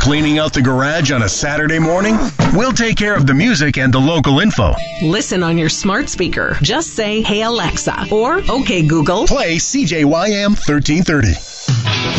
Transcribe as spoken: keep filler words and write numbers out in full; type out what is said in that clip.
Cleaning out the garage on a Saturday morning? We'll take care of the music and the local info. Listen on your smart speaker. Just say, "Hey Alexa," or "Okay Google, play C J Y M thirteen thirty."